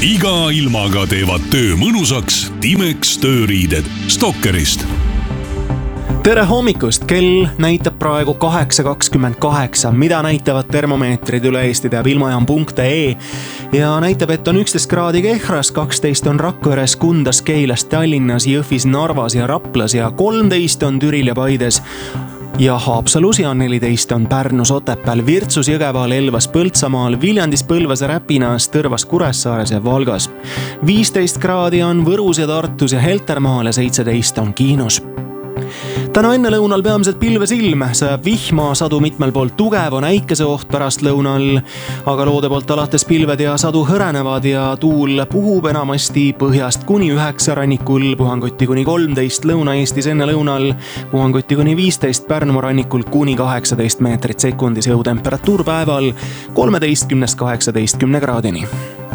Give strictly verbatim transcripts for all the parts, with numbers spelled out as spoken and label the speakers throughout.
Speaker 1: iga ilmaga teevad töö mõnusaks Timex tööriided Stalkerist.
Speaker 2: Tere hommikust, kell näitab praegu kaheksa kakskümmend kaheksa, mida näitavad termomeetrid üle Eesti teab ilmajaam punkt ee ja näitab, et on üksteist kraadi Kehras, kaksteist on Rakveres, Kundas, Keilas, Tallinnas, Jõhvis, Narvas ja Raplas ja kolmteist on Türil ja Paides ja Haapsalus ja neliteist on Pärnus, Otepääl, Virtsus, Jõgevaal, Elvas, Põltsamaal, Viljandis, Põlvas, Räpinas, Tõrvas, Kuressaares ja Valgas. viisteist kraadi on Võrus ja Tartus ja Heltermaal ja seitseteist on Kiinus. Täna enne lõunal peamiselt pilvesilm, sajab vihma, sadu mitmel poolt tugev, on äikeseoht pärast lõunal, aga loode poolt alates pilved ja sadu hõrenevad ja tuul puhub enamasti põhjast kuni üheksa rannikul, puhanguti kuni kolmteist, Lõuna-Eestis enne lõunal, puhanguti kuni viisteist, Pärnumaa rannikul kuni kaheksateist meetrit sekundis, jõutemperatuur päeval kolmeteistkümnest kaheksateistkümne kraadini.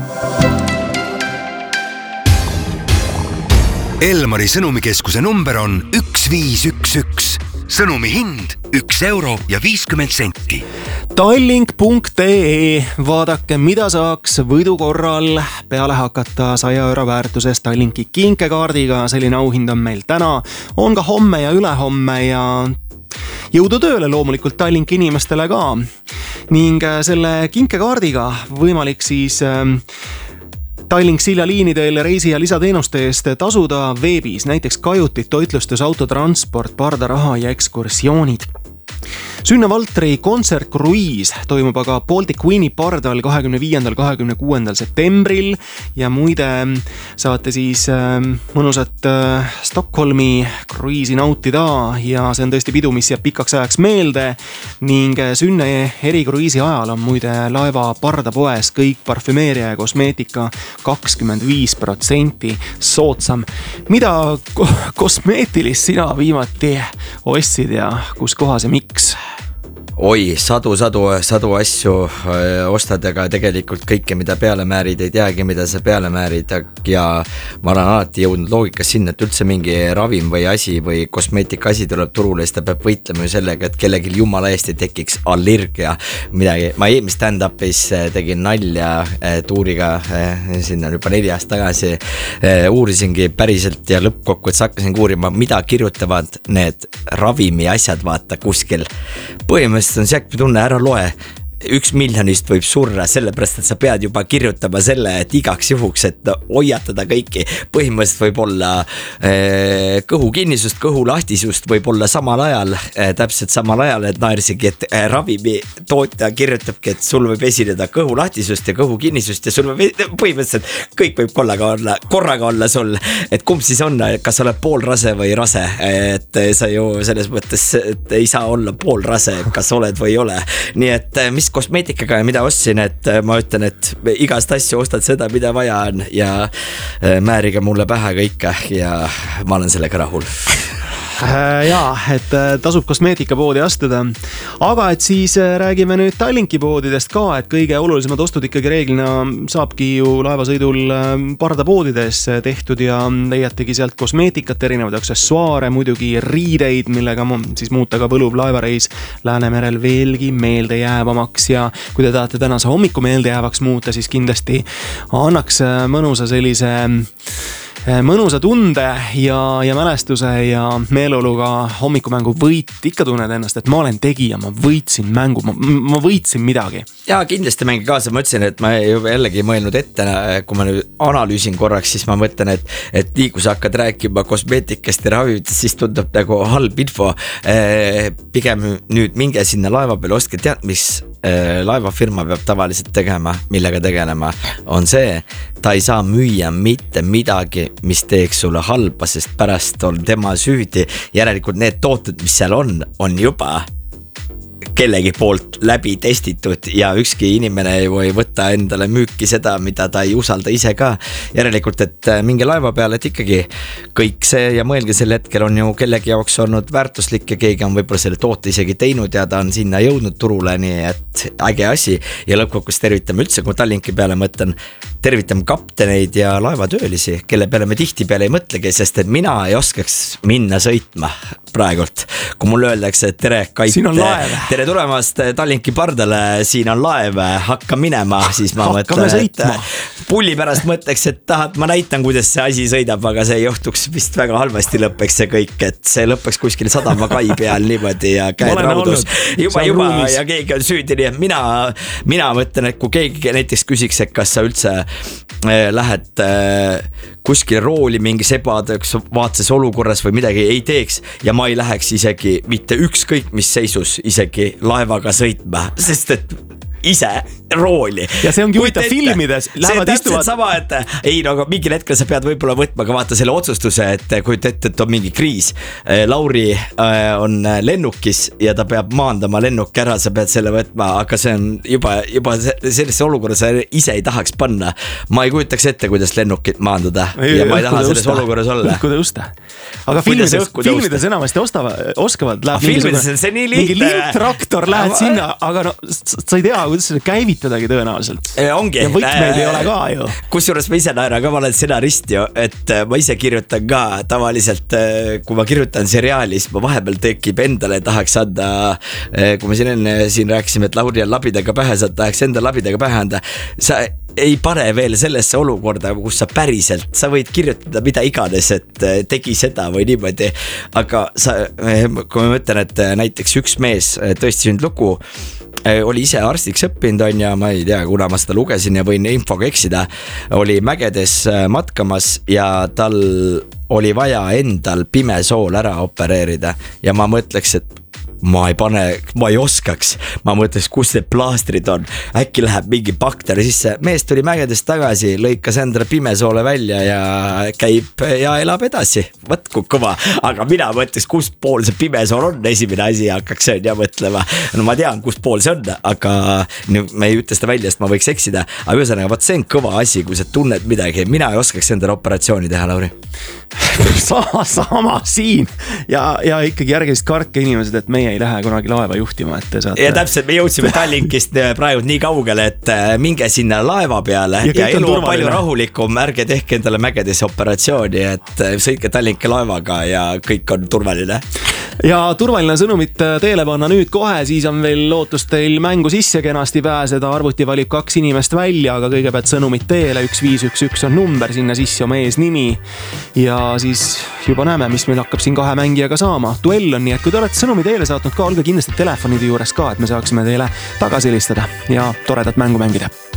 Speaker 3: Elmari sõnumikeskuse number on üks viis üks üks. Sõnumi hind üks euro ja viiskümmend senti.
Speaker 2: Tallink punkt ee, vaadake, mida saaks võidu korral peale hakata saja euro väärtuses Tallinki kinkekaardiga. Selline auhind on meil täna, on ka homme ja ülehomme ja jõudu tööle loomulikult Tallinki inimestele ka. Ning selle kinkekaardiga võimalik siis Tallink Silja liinidel reisi- ja lisateenuste eest tasuda veebis, näiteks kajutid, toitlustus, autotransport, pardaraha ja ekskursioonid. Sünne Valtri kontsert-kruiis toimub aga Baltic Queen'i pardal kahekümne viiendal kahekümne kuuendal septembril ja muide saate siis mõnusat Stockholmi kruiisi nautida ja see on tõesti pidu, mis jääb pikaks ajaks meelde ning Sünne erikruiisi ajal on muide laeva pardapoes kõik parfümeeria ja kosmeetika kakskümmend viis protsenti soodsam. Mida kosmeetilist sina viimati ostsid ja kus kohas ja miks?
Speaker 4: Oi, sadu, sadu, sadu asju ostad, aga tegelikult kõike, mida peale määrid, ei teagi, mida sa peale määrid ja ma olen alati jõudnud loogikas sinna, et üldse mingi ravim või asi või kosmeetika asi tuleb turule, siis ta peab võitlema ju sellega, et kellelgi jumala eest ei tekiks allergia midagi. Ma eelmist stand-upis tegin nalja tuuriga, sinna juba neli aastat tagasi, uurisingi päriselt ja lõppkokkuvõttes hakkasin uurima, mida kirjutavad need ravimi asjad vaata kuskil. Põhimõtteliselt on see tunne, ära loe. Üks miljonist võib surra, sellepärast, et sa pead juba kirjutama selle, et igaks juhuks, et hoiatada kõiki. Põhimõtteliselt võib olla eh, kõhu kinnisust, kõhu lahtisust võib olla samal ajal, eh, täpselt samal ajal, et naersigi, et eh, ravimi tootja kirjutabki, et sul võib esineda kõhu lahtisust ja kõhu kinnisust ja sul võib põhimõtteliselt kõik võib korraga olla, korraga olla sul, et kumb siis on, kas oled poolrase või rase, et sa ju selles mõttes et ei saa olla poolrase, kas oled või ei ole. Nii et mis kosmeetikaga ja mida ostsin, et ma ütlen, et igast asju ostad seda, mida vaja on ja määrige mulle pähe kõike ja ma olen sellega rahul.
Speaker 2: Jaa, et tasub kosmeetikapoodi astuda. Aga et siis räägime nüüd Tallinki poodidest ka, et kõige olulisemad ostud ikkagi reeglina saabki ju laevasõidul pardapoodides tehtud ja leiategi sealt kosmeetikat, erinevaid aksessuaare, muidugi riideid, millega siis muuta ka võluv laevareis Läänemerel veelgi meeldejäävamaks ja kui te tahate tänase hommiku meeldejäävaks muuta, siis kindlasti annaks mõnusa sellise mõnusa tunde ja, ja mälestuse ja meeleoluga hommikumängu võit. Ikka tunned ennast, et ma olen tegija, ma võitsin mängu, ma, ma võitsin midagi.
Speaker 4: Jaa, kindlasti mängi kaasa. Ma ütlesin, et ma jällegi mõelnud ette, kui ma nüüd analüüsin korraks, siis ma mõtlen, et, et nii kui sa hakkad rääkima kosmeetikast ja ravimist, siis tundub nagu halb info. Pigem nüüd minge sinna laeva peale, ostke tead, mis laevafirma peab tavaliselt tegema, millega tegelema, on see, ta ei saa müüa mitte midagi, mis teeks sulle halba, sest pärast on tema süüdi. Järelikult need tooted, mis seal on, on juba kellegi poolt läbi testitud ja ükski inimene ei või võtta endale müüki seda, mida ta ei usalda ise ka. Järelikult, et mingi laeva peale, et ikkagi kõik see ja mõelge sel hetkel on ju kellegi jaoks olnud väärtuslik ja keegi on võib-olla selle toote isegi teinud ja ta on sinna jõudnud turule, nii et äge asi ja lõppkokkuvõttes tervitame üldse, kui Tallinki peale mõtlen, tervitame kapteneid ja laevatöölisi, kelle peale me tihti peale ei mõtlegi, sest et mina ei oskaks minna sõitma praegult. Kui mulle öeldakse, et tere, Kait, tere tulemast Tallinki pardale, siin on laev, hakka minema, siis ma
Speaker 2: hakkame
Speaker 4: mõtlen,
Speaker 2: sõitma.
Speaker 4: pulli pärast mõtleks, et tahad, ma näitan, kuidas see asi sõidab, aga see johtuks vist väga halvasti lõppeks see kõik, et see lõppeks kuskil sadama kai peal niimoodi ja käed raudus. Juba, juba ruumis. Ja keegi on süüdi, nii et mina, mina mõtlen, et kui keegi näiteks küsiks, et kas sa üldse äh, lähed äh, kuskil rooli mingis ebadõks vaatses olukorras või midagi ei teeks ja ma ei läheks isegi mitte ükskõik mis seisus isegi laevaga sõitma, sest et ise rooli.
Speaker 2: Ja see ongi huvitav filmides.
Speaker 4: See on täpselt istuvad... sama, et ei, no aga mingil hetkel sa pead võib-olla võtma ka vaata selle otsustuse, et kui te ette, et on mingi kriis. Lauri on lennukis ja ta peab maandama lennuk ära, sa pead selle võtma, aga see on juba, juba sellesse olukorda sa ise ei tahaks panna. Ma ei kujutaks ette, kuidas lennukit maandada ei, ja ma ei taha selles usta. Olukorras olla.
Speaker 2: Õhkude usta. Aga filmides, filmides enamasti ostava, oskavad läheb
Speaker 4: filmides on see nii lihtne.
Speaker 2: Mingi lintraktor lähed ja, sinna, aga no sa ei tea, kuidas seda käivitadagi tõenäoliselt.
Speaker 4: Ongi.
Speaker 2: Ja võtmeid ei ole ka ju.
Speaker 4: Kusjuures ma ise naeran ka, ma olen stsenarist ju, et ma ise kirjutan ka tavaliselt, kui ma kirjutan seriaalis, ma vahepeal tekib endale, tahaks anda, kui me siin enne siin rääkisime, et Lauri on labidaga pähe, sa tahaks enda labidaga pähe anda. Sa ei pane veel sellesse olukorda, kus sa päriselt, sa võid kirjutada mida iganes, et tegi seda või niimoodi, aga sa, kui ma mõtlen, et näiteks üks mees tõesti sünd lugu, oli ise arstiks õppinud on ja ma ei tea, kuna ma seda lugesin ja võin infoga eksida, oli mägedes matkamas ja tal oli vaja endal pimesool ära opereerida ja ma mõtleks, et ma ei pane, ma ei oskaks, ma mõtleks, kus need plaastrid on, äkki läheb mingi bakter sisse, mees tuli mägedest tagasi, lõikas endale pimesoole välja ja käib ja elab edasi, võt kui kõva, aga mina mõtleks, kus pool see pimesool on, esimene asi hakkaks ja mõtlema, no ma tean, kus pool see on, aga me ei ütle seda välja, sest ma võiks eksida, aga ühesõnaga, võt see on kõva asi, kui sa tunned midagi, mina ei oskaks endale operatsiooni teha, Lauri.
Speaker 2: sama, sama siin ja, ja ikkagi järgist karke inimesed, et meie ei lähe kunagi laeva juhtima, et te saate...
Speaker 4: Ja täpselt, me jõudsime Tallinkist praegu nii kaugele, et minge sinna laeva peale ja, ja elu on palju rahulikum, ärge tehke endale mägedes operatsiooni, et sõitke Tallinki laevaga ja kõik on turvaline.
Speaker 2: Ja turvaline sõnumit teele panna nüüd kohe, siis on veel lootus teil mängu sisse kenasti pääseda, arvuti valib kaks inimest välja, aga kõigepealt sõnumit teele, üks viis üks üks on number, sinna sisse oma ees nimi ja siis juba näeme, mis meil hakkab siin kahe mängijaga saama. Duell on nii, et kui te olete sõnumi teele saatnud ka, olge kindlasti telefonide juures ka, et me saaksime teile tagasi helistada ja toredat mängu mängida.